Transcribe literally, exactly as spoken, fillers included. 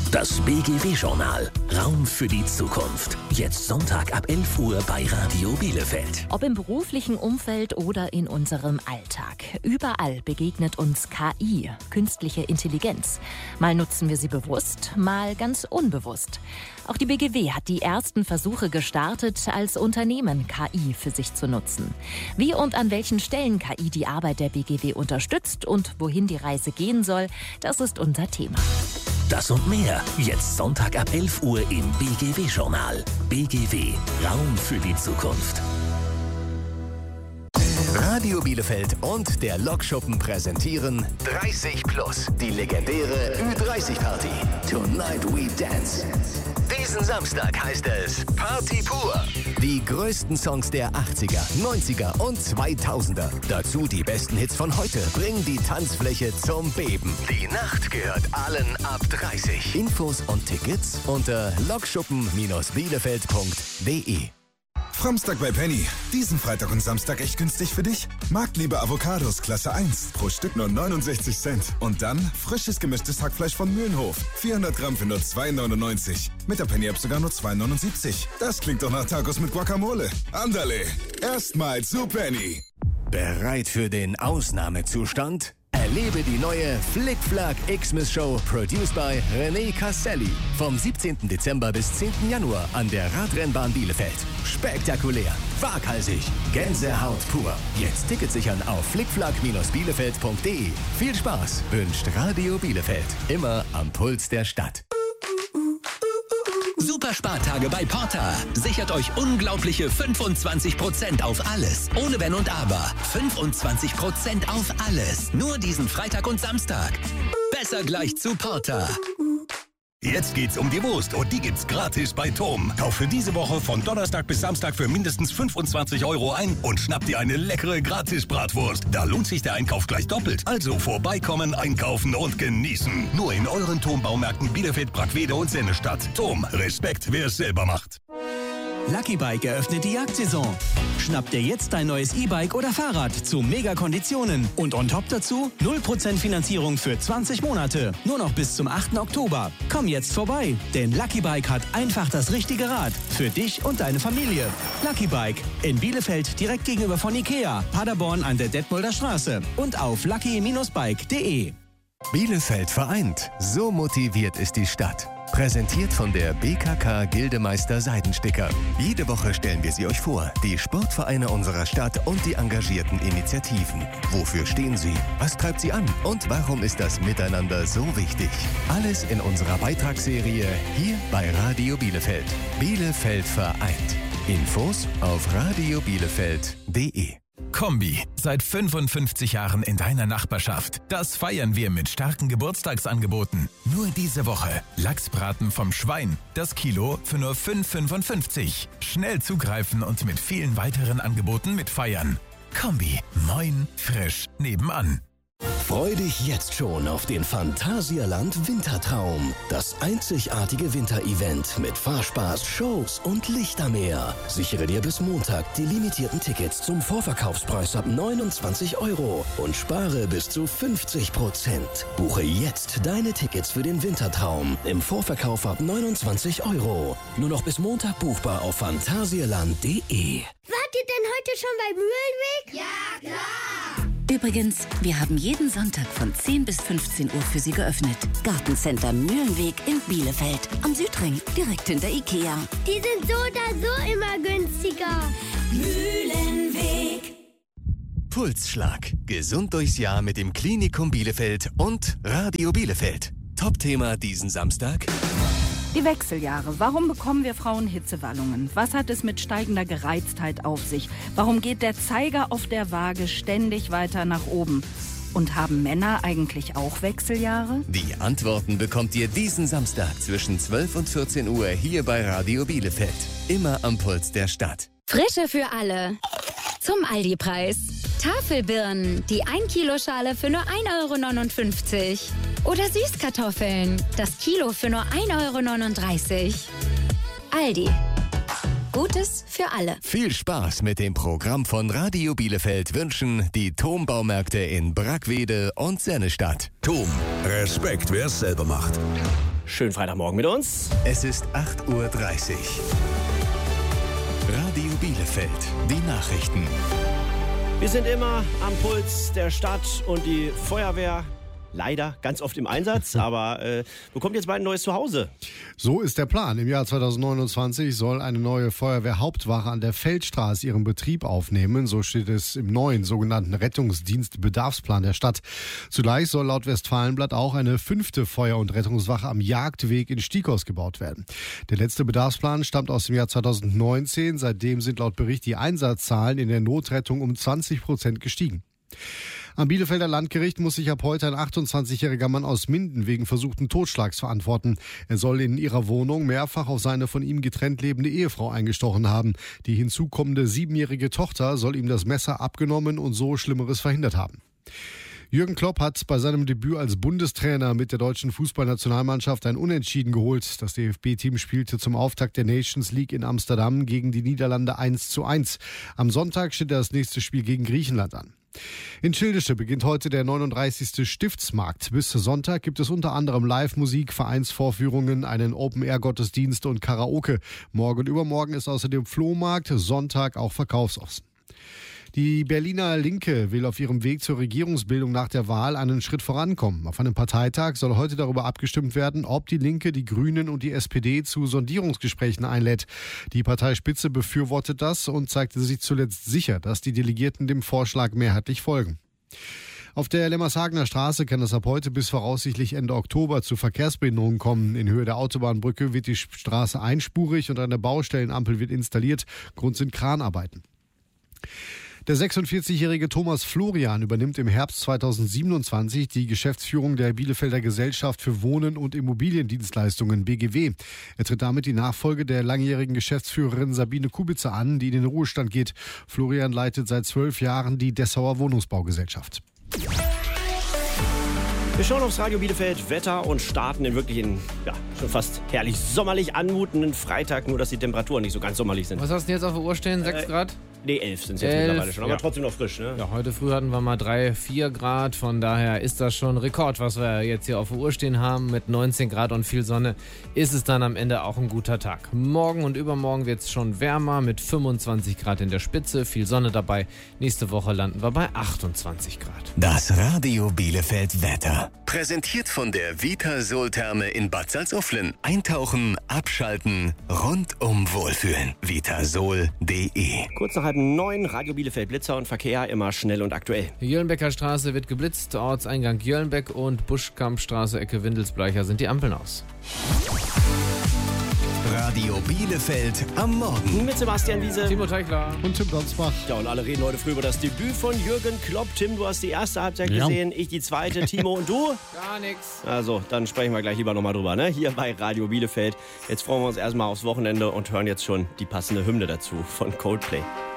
Das B G W-Journal. Raum für die Zukunft. Jetzt Sonntag ab elf Uhr bei Radio Bielefeld. Ob im beruflichen Umfeld oder in unserem Alltag. Überall begegnet uns K I, künstliche Intelligenz. Mal nutzen wir sie bewusst, mal ganz unbewusst. Auch die B G W hat die ersten Versuche gestartet, als Unternehmen K I für sich zu nutzen. Wie und an welchen Stellen K I die Arbeit der B G W unterstützt und wohin die Reise gehen soll, das ist unser Thema. Das und mehr, jetzt Sonntag ab elf Uhr im B G W-Journal. B G W, Raum für die Zukunft. Radio Bielefeld und der Lokschuppen präsentieren dreißig plus, die legendäre Ü dreißig Party. Tonight we dance. Diesen Samstag heißt es Party pur. Die größten Songs der achtziger, neunziger und zweitausender. Dazu die besten Hits von heute bringen die Tanzfläche zum Beben. Die Nacht gehört allen ab dreißig. Infos und Tickets unter lokschuppen Bielefeld punkt de. Framstag bei Penny. Diesen Freitag und Samstag echt günstig für dich. Marktliebe Avocados Klasse eins. Pro Stück nur neunundsechzig Cent. Und dann frisches gemischtes Hackfleisch von Mühlenhof. vierhundert Gramm für nur zwei neunundneunzig. Mit der Penny-App sogar nur zwei neunundsiebzig. Das klingt doch nach Tacos mit Guacamole. Andale. Erstmal zu Penny. Bereit für den Ausnahmezustand? Erlebe die neue Flick-Flack Xmas Show, produced by René Casselli. Vom siebzehnten Dezember bis zehnten Januar an der Radrennbahn Bielefeld. Spektakulär, waghalsig, Gänsehaut pur. Jetzt Tickets sichern auf flickflack Bielefeld punkt de. Viel Spaß wünscht Radio Bielefeld. Immer am Puls der Stadt. Super Spartage bei Porta. Sichert euch unglaubliche fünfundzwanzig Prozent auf alles. Ohne Wenn und Aber. fünfundzwanzig Prozent auf alles. Nur diesen Freitag und Samstag. Besser gleich zu Porta. Jetzt geht's um die Wurst und die gibt's gratis bei Tom. Kauf für diese Woche von Donnerstag bis Samstag für mindestens fünfundzwanzig Euro ein und schnapp dir eine leckere Gratis-Bratwurst. Da lohnt sich der Einkauf gleich doppelt. Also vorbeikommen, einkaufen und genießen. Nur in euren Tom-Baumärkten Bielefeld, Brackwede und Sennestadt. Tom, Respekt, wer es selber macht. Lucky Bike eröffnet die Jagdsaison. Schnapp dir jetzt dein neues E-Bike oder Fahrrad zu Mega-Konditionen. Und on top dazu null Prozent Finanzierung für zwanzig Monate. Nur noch bis zum achten Oktober. Komm jetzt vorbei, denn Lucky Bike hat einfach das richtige Rad. Für dich und deine Familie. Lucky Bike in Bielefeld direkt gegenüber von Ikea. Paderborn an der Detmolder Straße. Und auf lucky Bindestrich bike punkt de. Bielefeld vereint. So motiviert ist die Stadt. Präsentiert von der B K K Gildemeister Seidensticker. Jede Woche stellen wir sie euch vor. Die Sportvereine unserer Stadt und die engagierten Initiativen. Wofür stehen sie? Was treibt sie an? Und warum ist das Miteinander so wichtig? Alles in unserer Beitragsserie hier bei Radio Bielefeld. Bielefeld vereint. Infos auf radio bielefeld punkt de. Kombi, seit fünfundfünfzig Jahren in deiner Nachbarschaft. Das feiern wir mit starken Geburtstagsangeboten. Nur diese Woche Lachsbraten vom Schwein, das Kilo für nur fünf fünfundfünfzig. Schnell zugreifen und mit vielen weiteren Angeboten mitfeiern. Kombi, moin, frisch, nebenan. Freu dich jetzt schon auf den Phantasialand Wintertraum. Das einzigartige Winterevent mit Fahrspaß, Shows und Lichtermeer. Sichere dir bis Montag die limitierten Tickets zum Vorverkaufspreis ab neunundzwanzig Euro und spare bis zu fünfzig Prozent. Buche jetzt deine Tickets für den Wintertraum im Vorverkauf ab neunundzwanzig Euro. Nur noch bis Montag buchbar auf phantasialand punkt de. Wart ihr denn heute schon bei Mühlenweg? Ja, klar! Übrigens, wir haben jeden Sonntag von zehn bis fünfzehn Uhr für Sie geöffnet. Gartencenter Mühlenweg in Bielefeld. Am Südring, direkt hinter Ikea. Die sind so oder so immer günstiger. Mühlenweg. Pulsschlag. Gesund durchs Jahr mit dem Klinikum Bielefeld und Radio Bielefeld. Top-Thema diesen Samstag. Die Wechseljahre. Warum bekommen wir Frauen Hitzewallungen? Was hat es mit steigender Gereiztheit auf sich? Warum geht der Zeiger auf der Waage ständig weiter nach oben? Und haben Männer eigentlich auch Wechseljahre? Die Antworten bekommt ihr diesen Samstag zwischen zwölf und vierzehn Uhr hier bei Radio Bielefeld. Immer am Puls der Stadt. Frische für alle. Zum Aldi-Preis. Tafelbirnen, die ein Kilo Schale für nur ein Euro neunundfünfzig. Oder Süßkartoffeln, das Kilo für nur ein Euro neununddreißig. Aldi. Gutes für alle. Viel Spaß mit dem Programm von Radio Bielefeld wünschen die Tom-Baumärkte in Brackwede und Sennestadt. Tom, Respekt, wer es selber macht. schönen Freitagmorgen mit uns. Es ist acht Uhr dreißig. Radio Bielefeld, die Nachrichten. Wir sind immer am Puls der Stadt und die Feuerwehr leider ganz oft im Einsatz, aber äh, bekommt jetzt bald ein neues Zuhause. So ist der Plan. Im Jahr zweitausendneunundzwanzig soll eine neue Feuerwehrhauptwache an der Feldstraße ihren Betrieb aufnehmen. So steht es im neuen sogenannten Rettungsdienstbedarfsplan der Stadt. Zugleich soll laut Westfalenblatt auch eine fünfte Feuer- und Rettungswache am Jagdweg in Stieg ausgebaut werden. Der letzte Bedarfsplan stammt aus dem Jahr zweitausendneunzehn. Seitdem sind laut Bericht die Einsatzzahlen in der Notrettung um zwanzig Prozent gestiegen. Am Bielefelder Landgericht muss sich ab heute ein achtundzwanzigjähriger Mann aus Minden wegen versuchten Totschlags verantworten. Er soll in ihrer Wohnung mehrfach auf seine von ihm getrennt lebende Ehefrau eingestochen haben. Die hinzukommende siebenjährige Tochter soll ihm das Messer abgenommen und so Schlimmeres verhindert haben. Jürgen Klopp hat bei seinem Debüt als Bundestrainer mit der deutschen Fußballnationalmannschaft ein Unentschieden geholt. Das D F B-Team spielte zum Auftakt der Nations League in Amsterdam gegen die Niederlande eins zu eins. Am Sonntag steht das nächste Spiel gegen Griechenland an. In Schildische beginnt heute der neununddreißigste Stiftsmarkt. Bis Sonntag gibt es unter anderem Live-Musik, Vereinsvorführungen, einen Open-Air-Gottesdienst und Karaoke. Morgen und übermorgen ist außerdem Flohmarkt, Sonntag auch Verkaufsochsen. Die Berliner Linke will auf ihrem Weg zur Regierungsbildung nach der Wahl einen Schritt vorankommen. Auf einem Parteitag soll heute darüber abgestimmt werden, ob die Linke die Grünen und die S P D zu Sondierungsgesprächen einlädt. Die Parteispitze befürwortet das und zeigte sich zuletzt sicher, dass die Delegierten dem Vorschlag mehrheitlich folgen. Auf der Lemmershagener Straße kann es ab heute bis voraussichtlich Ende Oktober zu Verkehrsbehinderungen kommen. In Höhe der Autobahnbrücke wird die Straße einspurig und eine Baustellenampel wird installiert. Grund sind Kranarbeiten. Der sechsundvierzigjährige Thomas Florian übernimmt im Herbst zweitausendsiebenundzwanzig die Geschäftsführung der Bielefelder Gesellschaft für Wohnen und Immobiliendienstleistungen B G W. Er tritt damit die Nachfolge der langjährigen Geschäftsführerin Sabine Kubitzer an, die in den Ruhestand geht. Florian leitet seit zwölf Jahren die Dessauer Wohnungsbaugesellschaft. Wir schauen aufs Radio Bielefeld, Wetter und starten den wirklichen, ja, schon fast herrlich sommerlich anmutenden Freitag, nur dass die Temperaturen nicht so ganz sommerlich sind. Was hast du denn jetzt auf der Uhr stehen? sechs Grad? Nee, elf sind es jetzt mittlerweile schon, aber ja. Trotzdem noch frisch, ne? Ja, heute früh hatten wir mal drei, vier Grad, von daher ist das schon Rekord, was wir jetzt hier auf der Uhr stehen haben. Mit neunzehn Grad und viel Sonne ist es dann am Ende auch ein guter Tag. Morgen und übermorgen wird es schon wärmer mit fünfundzwanzig Grad in der Spitze, viel Sonne dabei. Nächste Woche landen wir bei achtundzwanzig Grad. Das Radio Bielefeld Wetter. Präsentiert von der Vitasol-Therme in Bad Salzuflen. Eintauchen, abschalten, rundum wohlfühlen. vitasol punkt de. Kurz nach halb neun, Radio Bielefeld Blitzer und Verkehr immer schnell und aktuell. Jöllenbecker Straße wird geblitzt, Ortseingang Jöllenbeck und Buschkampstraße Ecke Windelsbleicher sind die Ampeln aus. Radio Bielefeld am Morgen. Mit Sebastian Wiese, Timo Teichler und Tim Donsbach. Ja, und alle reden heute früh über das Debüt von Jürgen Klopp. Tim, du hast die erste Halbzeit ja. gesehen, ich die zweite. Timo und du? Gar nichts. Also, dann sprechen wir gleich lieber nochmal drüber, ne? Hier bei Radio Bielefeld. Jetzt freuen wir uns erstmal aufs Wochenende und hören jetzt schon die passende Hymne dazu von Coldplay.